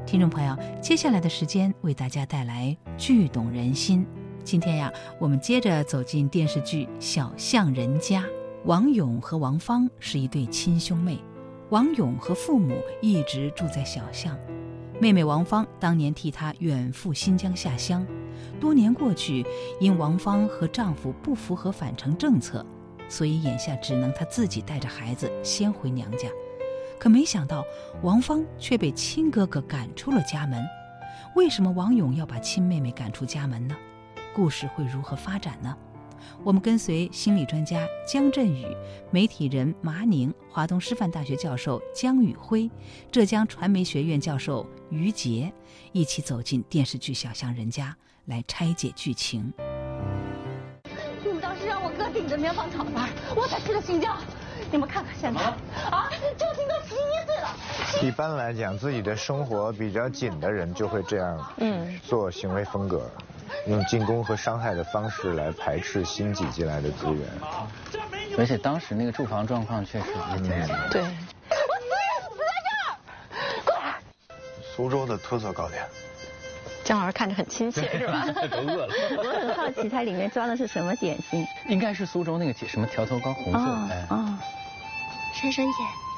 听众朋友，接下来的时间为大家带来剧动人心。今天呀，我们接着走进电视剧《小巷人家》。王勇和王芳是一对亲兄妹，王勇和父母一直住在小巷，妹妹王芳当年替他远赴新疆下乡。多年过去，因王芳和丈夫不符合返程政策，所以眼下只能她自己带着孩子先回娘家。可没想到，王芳却被亲哥哥赶出了家门。为什么王勇要把亲妹妹赶出家门呢？故事会如何发展呢？我们跟随心理专家姜振宇、媒体人马宁、华东师范大学教授姜宇辉、浙江传媒学院教授于杰，一起走进电视剧《小巷人家》，来拆解剧情。 你们当时让我哥顶着棉纺厂班，我才去了新疆。你们看看现在啊，周婷都11岁了。 一般来讲，自己的生活比较紧的人就会这样，做行为风格，用进攻和伤害的方式来排斥新挤进来的资源。 而且当时那个住房状况确实也挺严重。 对，我死在这儿。过来。 苏州的特色糕点。 姜老师看着很亲切，是吧？ 都饿了。 我很好奇，它里面装的是什么点心？ 应该是苏州那个什么条头糕，红色。 珊珊姐。